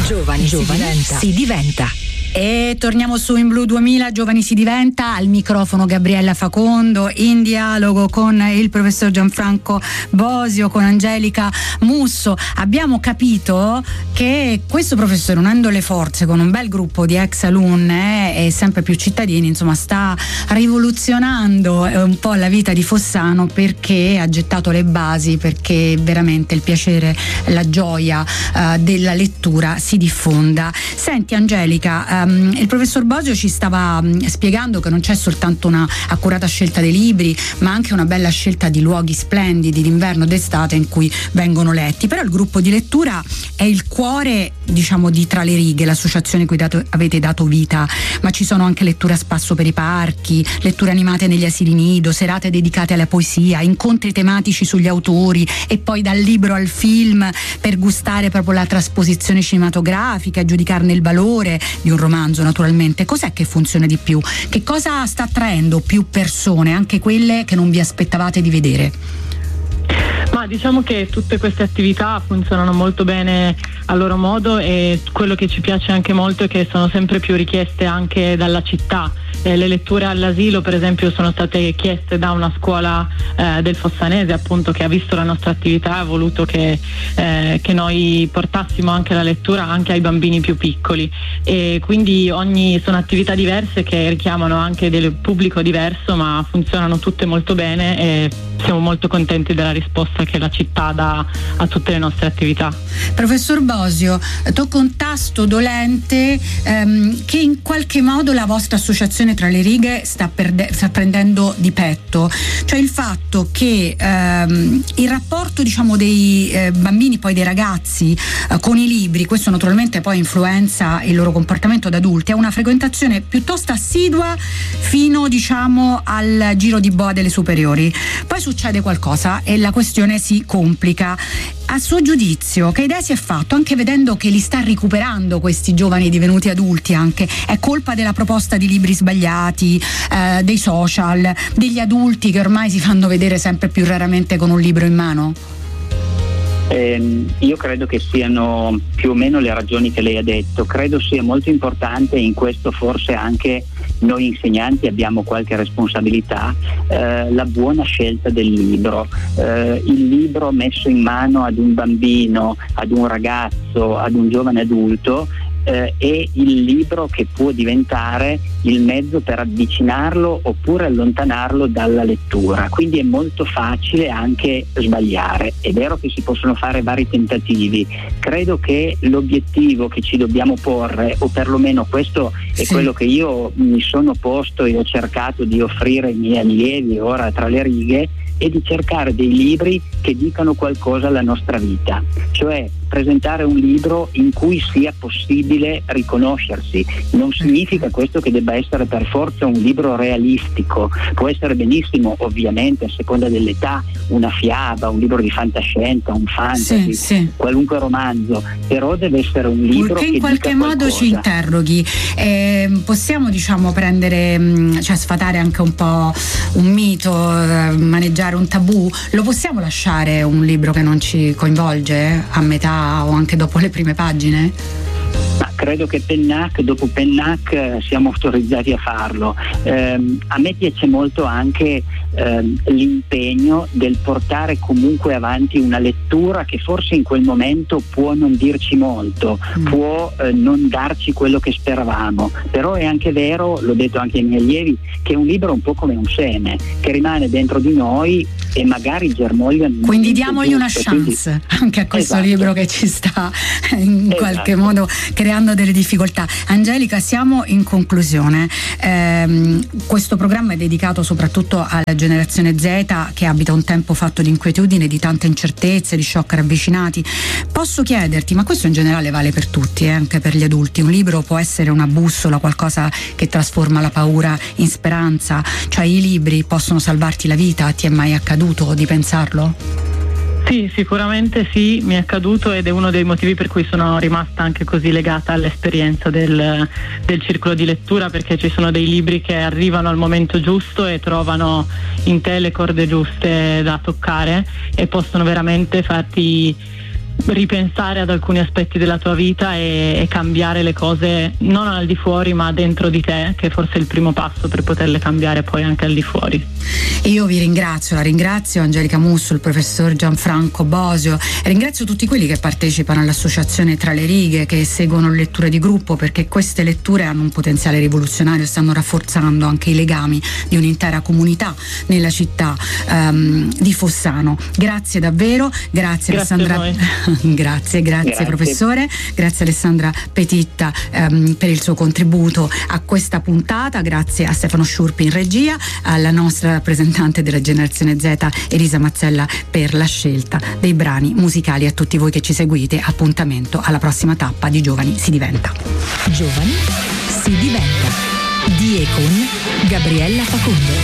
Giovani si diventa. E torniamo su In Blu 2000, Giovani si diventa, al microfono Gabriella Facondo, in dialogo con il professor Gianfranco Bosio, con Angelica Musso. Abbiamo capito che questo professore, unendo le forze con un bel gruppo di ex alunne e sempre più cittadini, insomma, sta rivoluzionando un po' la vita di Fossano, perché ha gettato le basi perché veramente il piacere, la gioia della lettura si diffonda. Senti Angelica, il professor Bosio ci stava spiegando che non c'è soltanto una accurata scelta dei libri, ma anche una bella scelta di luoghi splendidi d'inverno, d'estate in cui vengono letti. Però il gruppo di lettura è il cuore, diciamo, di Tra le righe, l'associazione cui avete dato vita, ma ci sono anche letture a spasso per i parchi, letture animate negli asili nido, serate dedicate alla poesia, incontri tematici sugli autori e poi dal libro al film per gustare proprio la trasposizione cinematografica, giudicarne il valore di un romanzo naturalmente. Cos'è che funziona di più? Che cosa sta attraendo più persone, anche quelle che non vi aspettavate di vedere? Ma diciamo che tutte queste attività funzionano molto bene a loro modo, e quello che ci piace anche molto è che sono sempre più richieste anche dalla città. Le letture all'asilo, per esempio, sono state chieste da una scuola del Fossanese, appunto, che ha visto la nostra attività e ha voluto che noi portassimo anche la lettura anche ai bambini più piccoli, e quindi sono attività diverse che richiamano anche del pubblico diverso, ma funzionano tutte molto bene e siamo molto contenti della risposta che la città dà a tutte le nostre attività. Professor Bosio, tocca un tasto dolente che in qualche modo la vostra associazione Tra le righe sta prendendo di petto, cioè il fatto che il rapporto, diciamo, dei bambini, poi dei ragazzi con i libri, questo naturalmente poi influenza il loro comportamento da adulti, è una frequentazione piuttosto assidua fino, diciamo, al giro di boa delle superiori. Poi succede qualcosa e la questione si complica. A suo giudizio, che idea si è fatto, anche vedendo che li sta recuperando questi giovani divenuti adulti anche? È colpa della proposta di libri sbagliati, dei social, degli adulti che ormai si fanno vedere sempre più raramente con un libro in mano? Io credo che siano più o meno le ragioni che lei ha detto. Credo sia molto importante, in questo forse anche noi insegnanti abbiamo qualche responsabilità, la buona scelta del libro. Il libro messo in mano ad un bambino, ad un ragazzo, ad un giovane adulto è il libro che può diventare il mezzo per avvicinarlo oppure allontanarlo dalla lettura, quindi è molto facile anche sbagliare. È vero che si possono fare vari tentativi, credo che l'obiettivo che ci dobbiamo porre, o perlomeno questo è quello che io mi sono posto e ho cercato di offrire ai miei allievi ora Tra le righe, è di cercare dei libri che dicano qualcosa alla nostra vita, cioè presentare un libro in cui sia possibile riconoscersi. Non significa questo che debba essere per forza un libro realistico, può essere benissimo, ovviamente a seconda dell'età, una fiaba, un libro di fantascienza, un fantasy, qualunque romanzo, però deve essere un libro che in qualche modo ci interroghi. Possiamo, diciamo, prendere, cioè sfatare anche un po' un mito, maneggiare un tabù? Lo possiamo lasciare un libro che non ci coinvolge a metà o anche dopo le prime pagine? Ma credo che dopo Pennac siamo autorizzati a farlo. A me piace molto anche l'impegno del portare comunque avanti una lettura che forse in quel momento può non dirci molto, può non darci quello che speravamo, però è anche vero, l'ho detto anche ai miei allievi, che un libro è un po' come un seme che rimane dentro di noi e magari germoglia. Quindi diamogli una chance anche a questo libro che ci sta in qualche modo creando delle difficoltà. Angelica, siamo in conclusione. Questo programma è dedicato soprattutto alla generazione Z, che abita un tempo fatto di inquietudine, di tante incertezze, di shock ravvicinati. Posso chiederti, ma questo in generale vale per tutti, anche per gli adulti, un libro può essere una bussola, qualcosa che trasforma la paura in speranza? Cioè i libri possono salvarti la vita? Ti è mai accaduto di pensarlo? Sì, sicuramente sì, mi è accaduto, ed è uno dei motivi per cui sono rimasta anche così legata all'esperienza del circolo di lettura, perché ci sono dei libri che arrivano al momento giusto e trovano in te le corde giuste da toccare e possono veramente farti ripensare ad alcuni aspetti della tua vita e cambiare le cose non al di fuori ma dentro di te, che forse è il primo passo per poterle cambiare poi anche al di fuori. Io vi ringrazio, la ringrazio Angelica Musso, il professor Gianfranco Bosio, e ringrazio tutti quelli che partecipano all'associazione Tra le Righe, che seguono le letture di gruppo, perché queste letture hanno un potenziale rivoluzionario, stanno rafforzando anche i legami di un'intera comunità nella città di Fossano. Grazie davvero, grazie Alessandra. Grazie professore, grazie Alessandra Petitta per il suo contributo a questa puntata, grazie a Stefano Sciurpi in regia, alla nostra rappresentante della generazione Z Elisa Mazzella per la scelta dei brani musicali. A tutti voi che ci seguite, appuntamento alla prossima tappa di Giovani si diventa. Giovani si diventa di e con Gabriella Facondo.